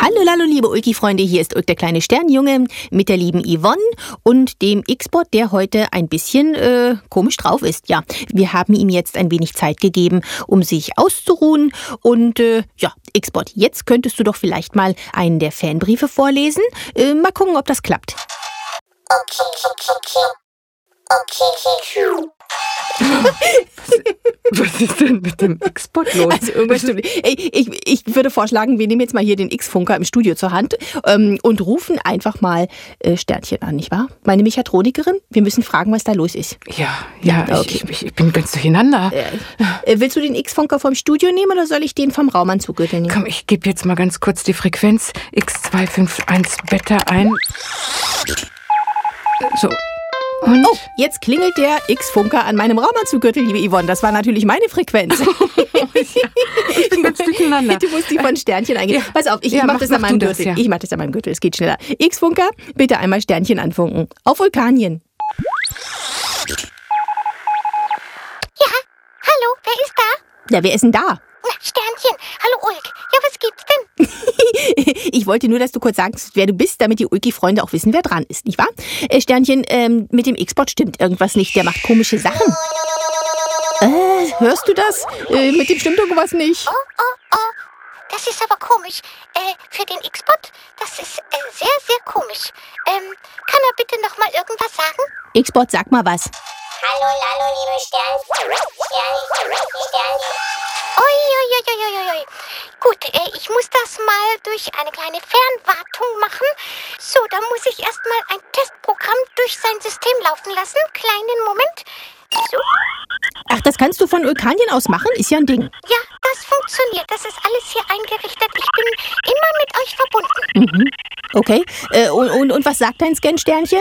Hallo, hallo, liebe Ulki-Freunde, hier ist Ulk, der kleine Sternjunge mit der lieben Yvonne und dem X-Bot, der heute ein bisschen komisch drauf ist. Ja, wir haben ihm jetzt ein wenig Zeit gegeben, um sich auszuruhen und ja, X-Bot, jetzt könntest du doch vielleicht mal einen der Fanbriefe vorlesen. Mal gucken, ob das klappt. Okay. Was ist denn mit dem X-Bot los? Also irgendwas stimmt. Ich würde vorschlagen, wir nehmen jetzt mal hier den X-Funker im Studio zur Hand und rufen einfach mal Sternchen an, nicht wahr? Meine Mechatronikerin, wir müssen fragen, was da los ist. Ja, okay. ich bin ganz durcheinander. Willst du den X-Funker vom Studio nehmen oder soll ich den vom Raumanzuggürtel nehmen? Komm, ich gebe jetzt mal ganz kurz die Frequenz X251 Beta ein. So. Und? Oh, jetzt klingelt der X-Funker an meinem Raumanzuggürtel, liebe Yvonne. Das war natürlich meine Frequenz. Ich bin ganz durcheinander. Du musst die von Sternchen eingeben. Ja. Pass auf, ich Ja, mach das an meinem das, Gürtel. ja. Ich mach das an meinem Gürtel, es geht schneller. X-Funker, bitte einmal Sternchen anfunken. Auf Vulkanien. Ja, hallo, wer ist da? Ja, wer ist denn da? Na, Sternchen, hallo Ulk. Ja, was gibt's denn? Ich wollte nur, dass du kurz sagst, wer du bist, damit die Ulki-Freunde auch wissen, wer dran ist, nicht wahr? Sternchen, mit dem X-Bot stimmt irgendwas nicht. Der macht komische Sachen. Hörst du das? Mit dem stimmt irgendwas nicht. Oh, das ist aber komisch. Für den X-Bot, das ist sehr, sehr komisch. Kann er bitte noch mal irgendwas sagen? X-Bot, sag mal was. Hallo, liebe Sternchen. Ui. Gut, ich muss das mal durch eine kleine Fernwartung machen. So, da muss ich erstmal ein Testprogramm durch sein System laufen lassen. Kleinen Moment. So. Ach, das kannst du von Vulkanien aus machen? Ist ja ein Ding. Ja, das funktioniert. Das ist alles hier eingerichtet. Ich bin immer mit euch verbunden. Okay. Und was sagt dein Scan-Sternchen?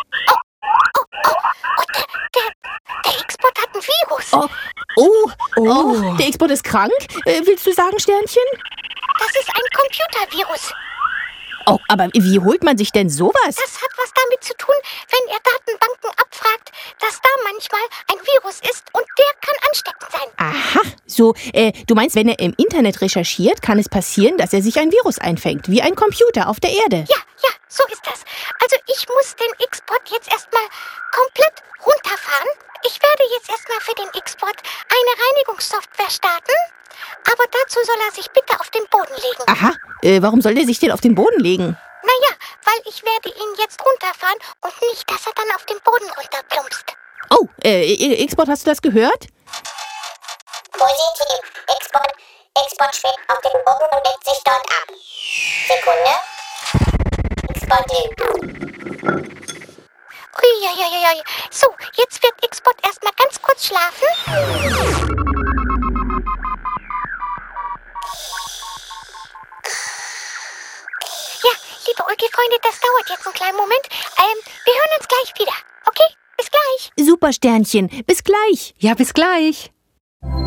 Der X-Bot hat ein Virus. Oh, der X-Bot ist krank? Willst du sagen, Sternchen? Das ist ein Computervirus. Oh, aber wie holt man sich denn sowas? Das hat was damit zu tun, wenn er Datenbanken abfragt, dass da manchmal ein Virus ist und der kann ansteckend sein. Aha, so, du meinst, wenn er im Internet recherchiert, kann es passieren, dass er sich ein Virus einfängt, wie ein Computer auf der Erde. Ja, so ist das. Also ich muss den X-Bot jetzt erstmal komplett runterfahren. Ich werde jetzt erstmal für den X-Bot eine Reinigungssoftware starten. Aber dazu soll er sich bitte auf den Boden legen. Aha, warum soll der sich denn auf den Boden legen? Naja, weil ich werde ihn jetzt runterfahren und nicht, dass er dann auf den Boden runterplumpst. Oh, X-Bot, hast du das gehört? Positiv. Export schwebt auf den Boden und legt sich dort ab. Sekunde. Export lebt. Uiuiuiui. So, jetzt wird X-Bot erstmal ganz kurz schlafen. Ja, liebe Ulki-Freunde, das dauert jetzt einen kleinen Moment. Wir hören uns gleich wieder. Okay? Bis gleich. Super, Sternchen, bis gleich. Ja, bis gleich.